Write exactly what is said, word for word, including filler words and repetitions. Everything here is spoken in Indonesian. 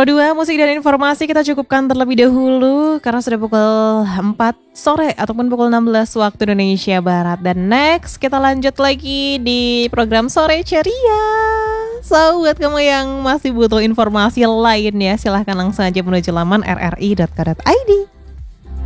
Pro dua musik dan informasi kita cukupkan terlebih dahulu karena sudah pukul empat sore ataupun pukul enam belas waktu Indonesia Barat. Dan next kita lanjut lagi di program Sore Ceria. So buat kamu yang masih butuh informasi lain ya, silahkan langsung aja menuju laman r r i dot co dot i d.